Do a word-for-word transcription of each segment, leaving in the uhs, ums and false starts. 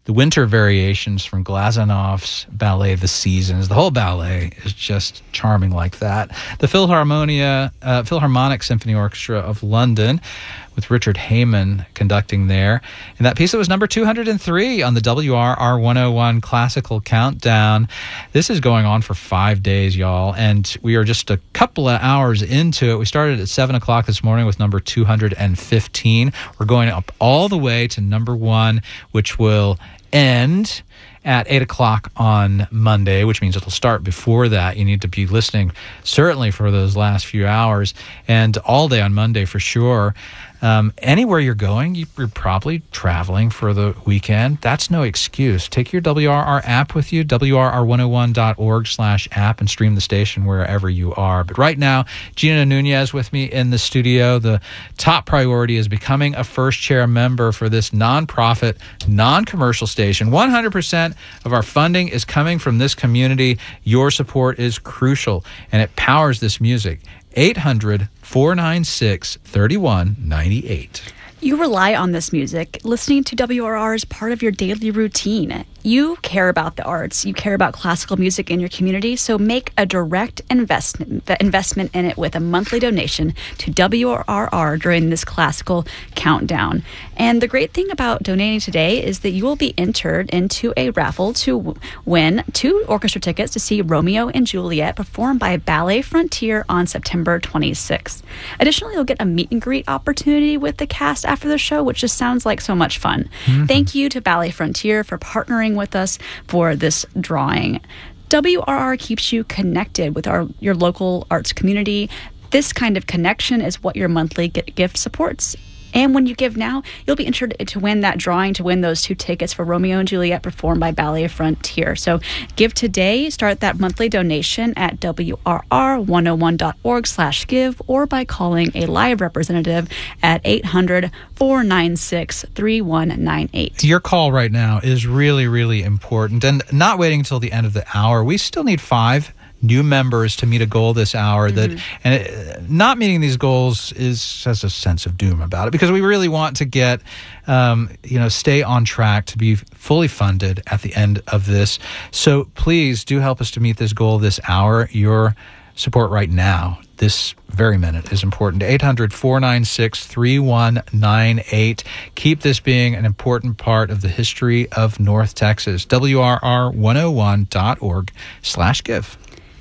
the winter variations from Glazanov's ballet The Seasons. The whole ballet is just charming like that. The Philharmonia, uh, Philharmonic Symphony Orchestra of London, with Richard Heyman conducting there. And that piece that was number two hundred three on the W R R one oh one Classical Countdown. This is going on for five days, y'all, and we are just a couple of hours into it. We started at seven o'clock this morning with number two hundred fifteen. We're going up all the way to number one, which will end at eight o'clock on Monday, which means it'll start before that. You need to be listening certainly for those last few hours, and all day on Monday for sure. Um, anywhere you're going, you're probably traveling for the weekend. That's no excuse. Take your W R R app with you, W R R one oh one dot org slash app, and stream the station wherever you are. But right now, Gina Nunez with me in the studio. The top priority is becoming a first chair member for this nonprofit, non-commercial station. one hundred percent of our funding is coming from this community. Your support is crucial, and it powers this music. eight hundred, four nine six, three one nine eight. You rely on this music. Listening to W R R is part of your daily routine. You care about the arts. You care about classical music in your community, so make a direct investment investment in it with a monthly donation to W R R during this classical countdown. And the great thing about donating today is that you will be entered into a raffle to w- win two orchestra tickets to see Romeo and Juliet performed by Ballet Frontier on September twenty-sixth. Additionally, you'll get a meet and greet opportunity with the cast after the show, which just sounds like so much fun. Mm-hmm. Thank you to Ballet Frontier for partnering with us for this drawing. W R R keeps you connected with our your local arts community. This kind of connection is what your monthly gift supports. And when you give now, you'll be entered to win that drawing to win those two tickets for Romeo and Juliet performed by Ballet Frontier. So give today. Start that monthly donation at W R R one oh one dot org slash give or by calling a live representative at eight hundred, four nine six, three one nine eight. Your call right now is really, really important. And not waiting until the end of the hour. We still need five new members to meet a goal this hour. Mm-hmm. That and it, not meeting these goals is has a sense of doom about it, because we really want to get um, you know stay on track to be fully funded at the end of this. So please do help us to meet this goal this hour. Your support right now, this very minute, is important. eight hundred, four nine six, three one nine eight. Keep this being an important part of the history of North Texas. W R R one oh one dot org slash give.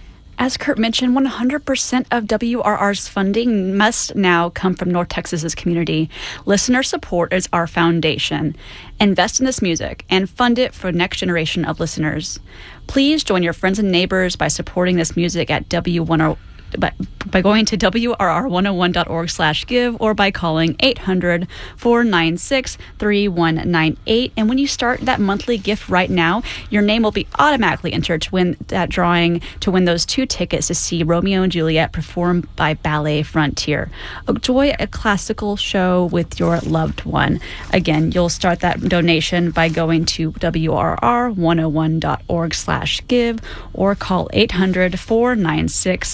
As Kurt mentioned, one hundred percent of W R R's funding must now come from North Texas's community. Listener support is our foundation. Invest in this music and fund it for the next generation of listeners. Please join your friends and neighbors by supporting this music at W one oh By, by going to W R R one oh one dot org slash give or by calling eight hundred, four nine six, three one nine eight. And when you start that monthly gift right now, your name will be automatically entered to win that drawing to win those two tickets to see Romeo and Juliet performed by Ballet Frontier. Enjoy a classical show with your loved one. Again, you'll start that donation by going to W R R one oh one dot org slash give or call eight hundred, four nine six,